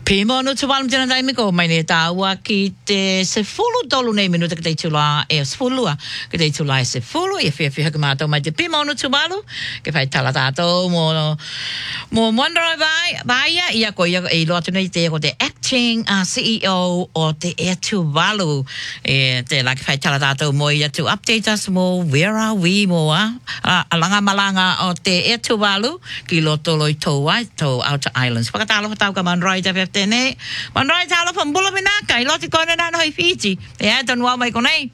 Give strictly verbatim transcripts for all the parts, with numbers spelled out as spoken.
Pimo no tu walam tena dai miko mai ne taua ki te se fulu tolu nei minuta ki te tula e se fulua ki te tula e se fulu e fia fia haka mai te pimo no tu walu ke fai tala tātou mo mo mondro vai vai ia ko ia e lotu nei te ko te acting uh, C E O o te e tu walu e te la ki fai tala tātou mo ia to update us mo where are we mo a uh, alanga malanga o te e tu walu ki loto loi toa to Outer Islands pakatalo tau ka man right tene man right talo from Bulabina kai loti kona na hoi Fiji e ato nua mai konei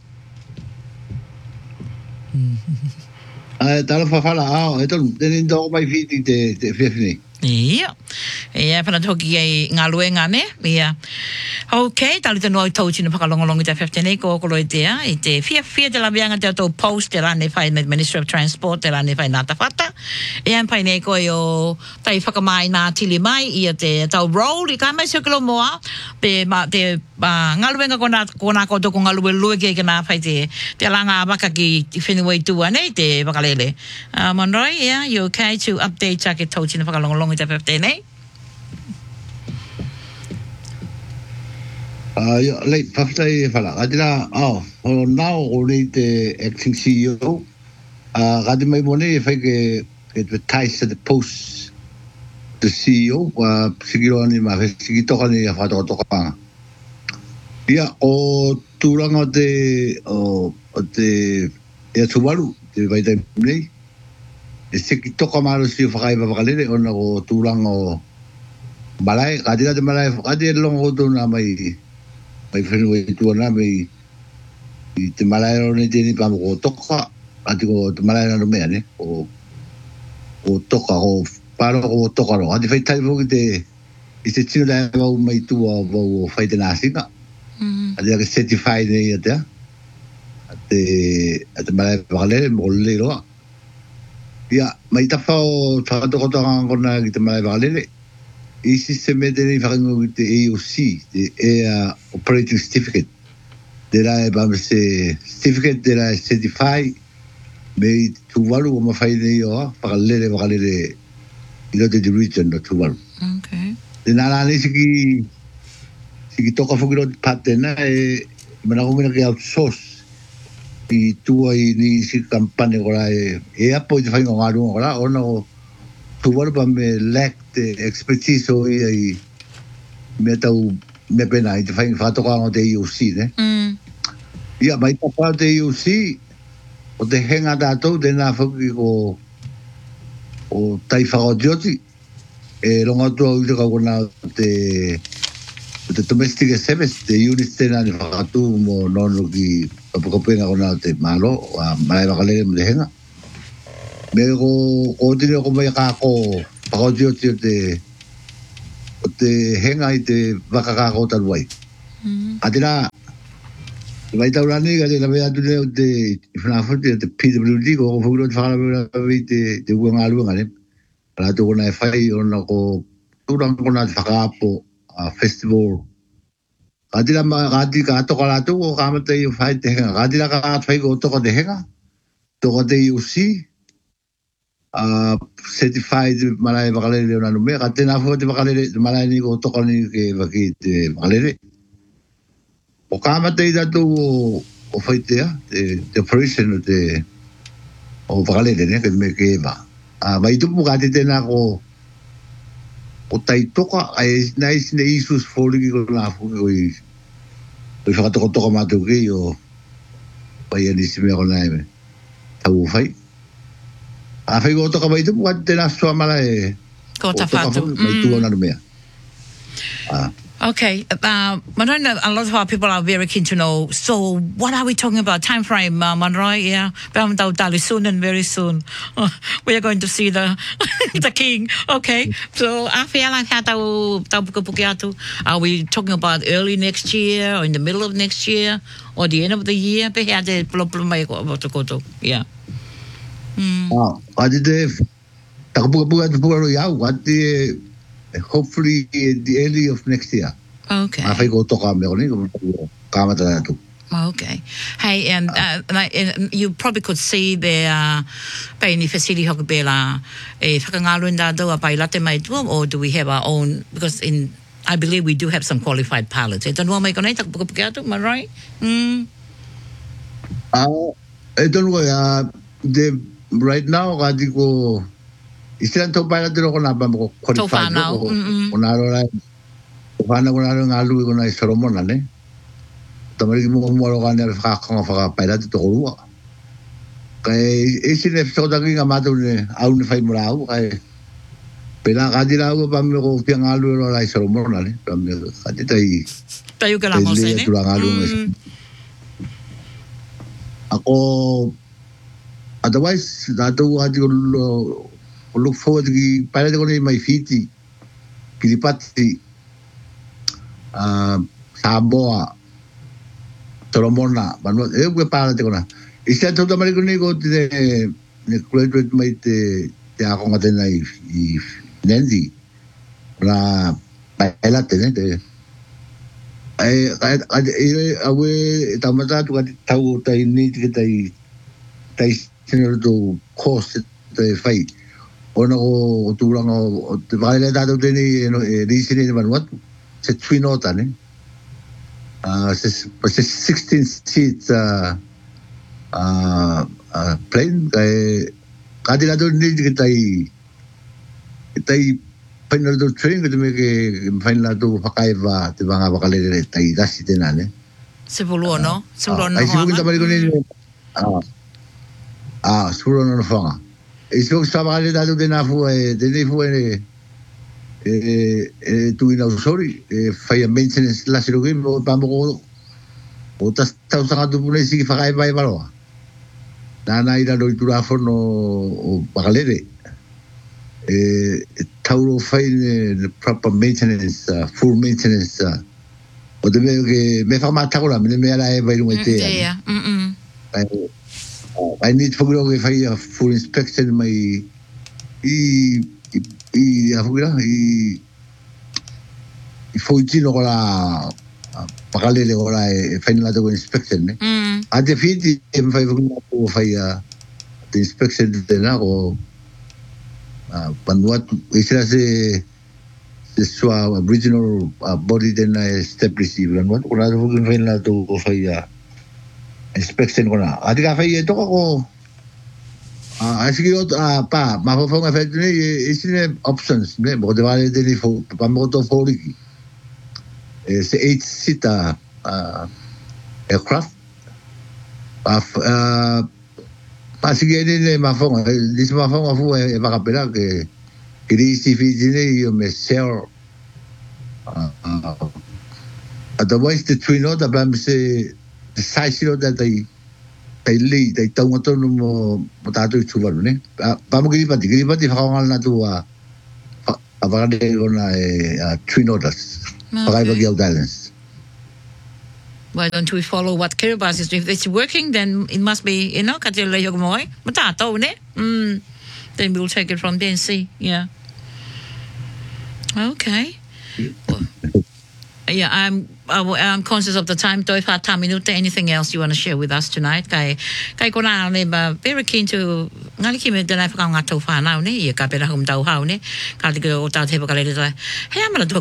ai talo fa fala ah e ton tene ndo mai Fiji te te fefni ia ia pana toki ai ngā luenga ne ia ok tali te noi tau tino pakalongolongi te fifteen ko ko loi te i te fia fia te la bianga te to post te la ne fai Ministry of Transport te la ne fai nata fata e an pai ne ko yo tai whakamai nā tili mai ia te tau roll i ka mai sekilo moa te ma te uh, ngā luenga ko nā ko nā ko toko ngā lue lue ke nā fai te te langa waka ki whenua i tua nei te wakalele uh, Monroy yeah you okay to update cha ke tau tino pakalongolongi te fifteen Ah, ja, lei, faftai fala. Adila, oh, o now o nei te acting C E O. Ah, gadi mai mone e fai ke ke advertise the post the C E O, wa sigiro ani ma fe sigito ni fa to to ka. Ia o turanga te o te e tuvalu te vai te nei. E sigito ka maro si fa kai ba kalele ona o turanga o balai, gadi te malai, gadi longo to na mai mai whenua i tuana mai i te malaero nei tēni pāma ko toka ati ko te malaero no mea ne o o toka o pāro ko toka ro ati whai tai fōki te i te tino lai wau mai tua wau o whai te nāsinga ati ake certified nei atea ate ate malaero wakalere mo le roa ia mai tawha o whakatokotoka ngona ki te malaero wakalere i sisteme tēnei whakango te A O C, te Air Operating Certificate. Te rai pāma se certificate, te rai certify, me tuwaru o mawhai nei oa, whakalere, whakalere, i rote te region no tuwaru. Okay. Te nāra nei siki, siki toka whuki rote patena e, mana kumina ke outsource, i tua i ni siki kampane kora e, e apo i te whainga ngā runga kora, ona o tuwaru pa me lack the expertise o ia i me tau me pena i te whainga whātoka o te A O C, ne? Mm. Ia, mai tapa o te A O C, o te henga tātou, te nā whuki ko o tai whakaotioti, e ronga tua uite ka kona te o te domestic service, te unit tēnā ni whakatu mo nono ki papukapenga kona te malo, a mai wakalere mo te henga. Me ko o tine ko mai ka ko pakotio tio te o te henga i te waka ka ko taruai. Atira mai taurani ka te la mea tune o te whanafuti te P W D ko ko whukiro te whakamera te te uanga aluanga ne. Ala to kona e whai o na ko turang kona te whakaapo a festival. Atira ma gati ka toka la tu o kamata i whai te henga. Atira ka whai ko toka te henga. Toka te A O C. Uh, certified malai wakalere o nanu mea, ka tēnā fua te wakalere, malai ni ko toka ni ke waki te wakalere. O kāmata i tatu o, o whaitea, te, te operation o te o wakalere, ne, ke me ke ewa. Uh, mai tupu ka te tēnā ko o tai toka, ai nai sine isus fōriki ko nā fuki ko i ko i whakatoko toka mātou kei o pai anisi mea ko nai me. Tau o whai. A whai ko toka mai tupu kati tēnā sua mara e ko ta whātu. Mai tua nanu mea. Ah. Okay, uh, Monroy, a lot of our people are very keen to know, so what are we talking about? Time frame, uh, Monroy, yeah? Soon and very soon. Uh, we are going to see the the king. Okay, so are we talking about early next year or in the middle of next year or the end of the year? Yeah. Mm. Ah, adi te takapuka puka ro ya, adi hopefully the early of next year. Okay. Ah, fai ko toka me oni ko kamata na tu. Okay. Hey, and, uh, and you probably could see there uh, Paini facility hokabela e whakangaru nda do a pai latte mai tu, or do we have our own, because in I believe we do have some qualified pilots. Ito nuwa may kanay takbo ka to, am I right? Mm. Ah, ito ko ya de right now kadi ko istilan to pilot dito ko na ba ko qualified ko. Unaro na Kufana ko na ngalu ko na Solomon na ne. Tamari mo mo ka na ka ka ka pilot to ko. Kay isin episode dagi nga mato ne au ne fai morao kay pela kadila ko pa mo ko piang alu ro na Solomon na ne. Kadi tay tayo ka lang mo sa ne. Ako otherwise dato adi ko look forward ki pilot ko ni may fiti Kiribati uh, Samoa Solomona Vanuatu e ko para te kona isa to tamari ko ni ko te ne graduate mai te te ako ngate na i Nancy na paela te ne te ai ai awe tamata tu ka tau tai ni te tai tai sino do cost te fai ona ko turang o te vai le dato te ni no e risini ni Vanuatu se twin nota ne ah se se sixteen seats uh uh, uh plane kai kadila do ni te tai tai final do train que me que final do pakaiva te vanga bakale tai dasi te nane se volo no se volo no ai sibu kita balik ni ah ah suro no fanga e sibu stava le dato de na fu e de ni fu e e tu ina sorry e fai maintenance la sirugi mo pa mo o tas tau sanga do pune si fakaiva e balo nana ira do turafono o bakale eh tauro fai the proper maintenance uh, full maintenance uh, o de me que me fa mata con la me me la e vai un ete yeah mm I, I need for go que fai a full inspection my i i a fuera i i foi tino con la pagale le ora e fai la do inspection ne a de fiti me fai ko fai a the inspection de na o Uh, Vanuatu isla se se sua original uh, body then I step receive Vanuatu kuna do kin fain la to ko fai uh, inspection kuna ati ka fai to ko ah así que ah pa ma fo nga fai ni isine options ne bo de vale de ni fo pa mo to fo ri eh se eight seater uh, aircraft uh, Así que ni ma fonga, dis ma fonga fu e va capela che che dici figine io me sell otherwise the twin no da bam se size no da dai dai lì dai tau ngato no mo tato tu va ne pa mo Kiribati Kiribati fa ngal na tu a a va de ona e twin notas para va gel balance. Why don't we follow what Kiribati is doing? If it's working, then it must be, you know, katila yung moy. Matato, ne? Mm. Then we'll take it from there and see. Yeah. Okay. Well, yeah, I'm I'm conscious of the time. Do if I have minute, anything else you want to share with us tonight? Kay kay ko na ne ba very keen to ngali kimi de life ka nga to fa na ne ye ka pera hum tau ha ne ka de ko ta te ba ka le le. Hey, I'm gonna